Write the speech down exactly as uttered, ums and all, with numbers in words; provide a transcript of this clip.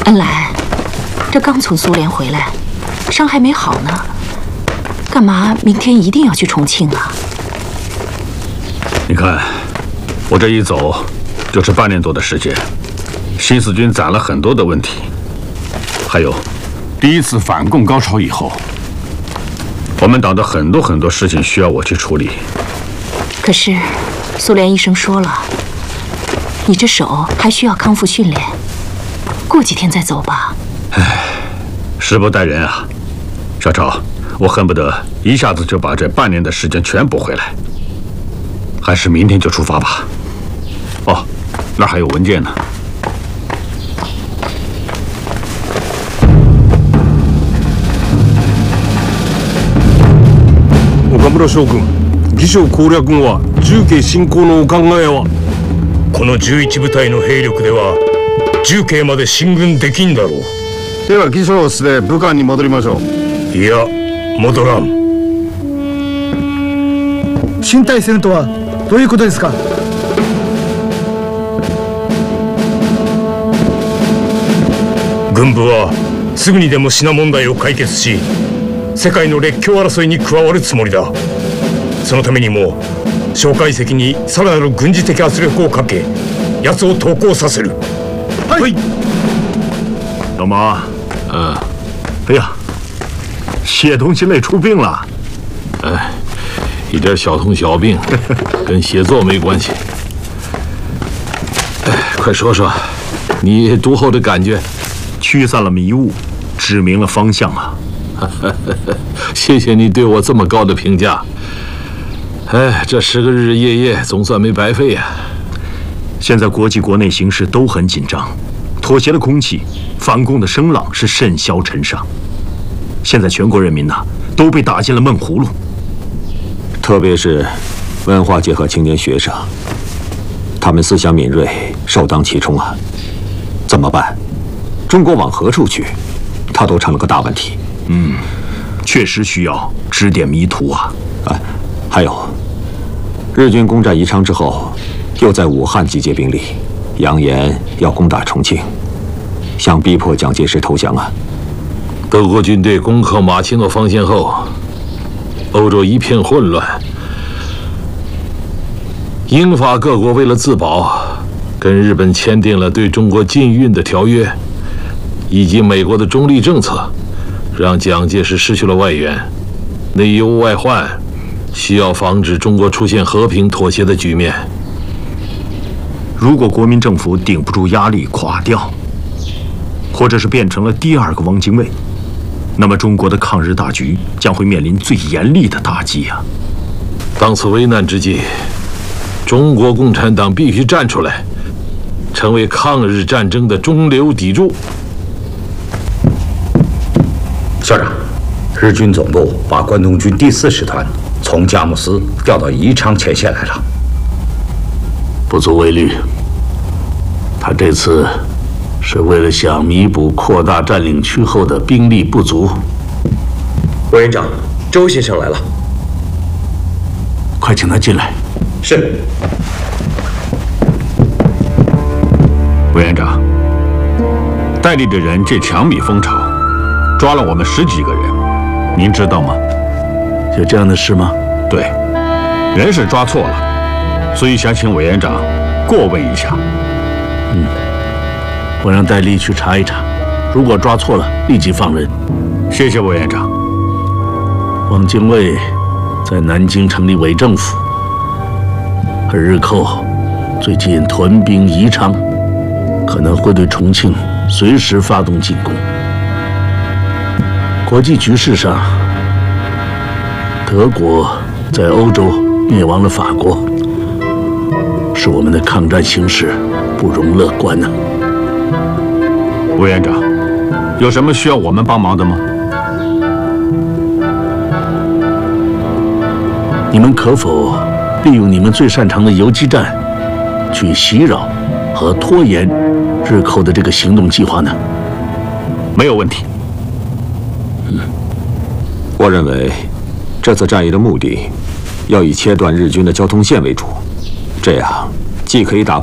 恩来，这刚从苏联回来，伤还没好呢，干嘛明天一定要去重庆啊？ 你看，我这一走就是半年多的时间，新四军攒了很多的问题，还有第一次反共高潮以后，我们党的很多很多事情需要我去处理。 可是，苏联医生说了，你这手还需要康复训练，过几天再走吧。 唉，时不待人啊，小超，我恨不得一下子就把这半年的时间全补回来。还是明天就出发吧。哦，那儿还有文件呢。 岡村将軍、魏将攻略軍は重慶侵攻のお考えは？ このじゅういち部隊の兵力では重慶まで進軍できんだろう。 では魏将を捨て武漢に戻りましょう。 いや、戻らん。 新体制とはどういうことですか？ 軍部はすぐにでもシナ問題を解決し、世界の列強争いに加わるつもりだ。そのためにも蒋介石にさらなる軍事的圧力をかけ、奴を投降させる。はい。 老毛，嗯，哎呀，写东西累出病了。 哎，一点小痛小病，跟写作没关系。哎，快说说，你读后的感觉？ 驱散了迷雾，指明了方向啊！ 谢谢你对我这么高的评价。哎，这十个日日夜夜总算没白费呀。 现在国际国内形势都很紧张，妥协的空气，反共的声浪是甚嚣尘上。现在全国人民呐、啊，都被打进了闷葫芦。 特别是文化界和青年学生，他们思想敏锐，首当其冲啊！怎么办？中国往何处去？它都成了个大问题。 嗯，确实需要指点迷途啊！ 啊，还有，日军攻占宜昌之后，又在武汉集结兵力，扬言要攻打重庆，想逼迫蒋介石投降啊！ 德国军队攻克马奇诺防线后，欧洲一片混乱。英法各国为了自保，跟日本签订了对中国禁运的条约，以及美国的中立政策，让蒋介石失去了外援，内忧外患，需要防止中国出现和平妥协的局面。 如果国民政府顶不住压力垮掉，或者是变成了第二个汪精卫，那么中国的抗日大局将会面临最严厉的打击啊！ 当此危难之际，中国共产党必须站出来，成为抗日战争的中流砥柱。 校长，日军总部把关东军第四师团从佳木斯调到宜昌前线来了。 不足为虑，他这次是为了想弥补扩大占领区后的兵力不足。 委员长，周先生来了， 快请他进来。 是。 委员长，戴笠的人借强米风潮，抓了我们十几个人，您知道吗？ 有这样的事吗？ 对，人是抓错了，所以想请委员长过问一下。 嗯，我让戴笠去查一查，如果抓错了，立即放人。 谢谢委员长。 汪精卫在南京成立伪政府，而日寇最近屯兵宜昌，可能会对重庆随时发动进攻。国际局势上，德国在欧洲灭亡了法国，使我们的抗战形势不容乐观呢、 啊。委员长，有什么需要我们帮忙的吗？ 你们可否利用你们最擅长的游击战，去袭扰和拖延日寇的这个行动计划呢？ 没有问题。 嗯，我认为这次战役的目的要以切断日军的交通线为主，这样既可以打